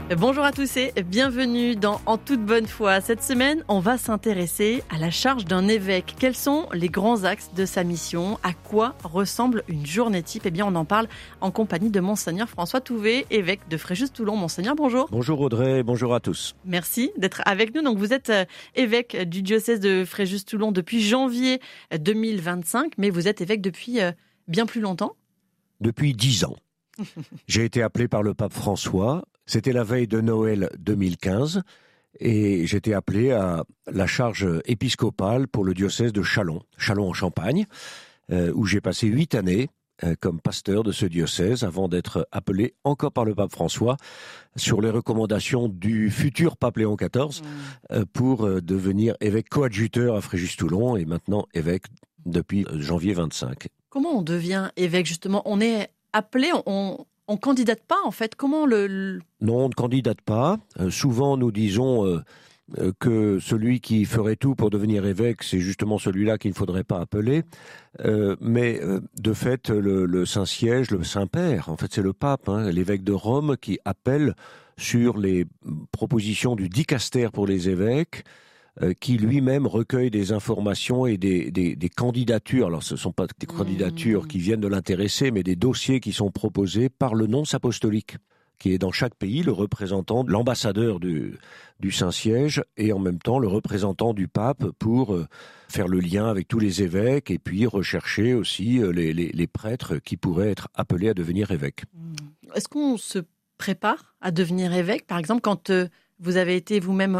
Bonjour à tous et bienvenue dans En toute bonne foi. Cette semaine, on va s'intéresser à la charge d'un évêque. Quels sont les grands axes de sa mission? À quoi ressemble une journée type? Eh bien, on en parle en compagnie de Monseigneur François Touvet, évêque de Fréjus-Toulon. Monseigneur, bonjour. Bonjour Audrey, bonjour à tous. Merci d'être avec nous. Donc, vous êtes évêque du diocèse de Fréjus-Toulon depuis janvier 2025, mais vous êtes évêque depuis bien plus longtemps. Depuis 10 ans. J'ai été appelé par le pape François. C'était la veille de Noël 2015 et j'étais appelé à la charge épiscopale pour le diocèse de Châlons en Champagne, où j'ai passé 8 années comme pasteur de ce diocèse avant d'être appelé encore par le pape François sur les recommandations du futur pape Léon XIV pour devenir évêque coadjuteur à Fréjus-Toulon et maintenant évêque depuis janvier 25. Comment on devient évêque justement? On est appelé, on candidate pas en fait. Comment Non, on ne candidate pas. Souvent nous disons que celui qui ferait tout pour devenir évêque, c'est justement celui-là qu'il ne faudrait pas appeler. Mais de fait, le Saint-Siège, le Saint-Père, en fait c'est le pape, l'évêque de Rome, qui appelle sur les propositions du dicaster pour les évêques, qui lui-même recueille des informations et des candidatures. Alors ce ne sont pas des candidatures qui viennent de l'intéressé, mais des dossiers qui sont proposés par le nonce apostolique, qui est dans chaque pays le représentant, l'ambassadeur du Saint-Siège et en même temps le représentant du pape pour faire le lien avec tous les évêques et puis rechercher aussi les prêtres qui pourraient être appelés à devenir évêques. Est-ce qu'on se prépare à devenir évêque? Par exemple, quand vous avez été vous-même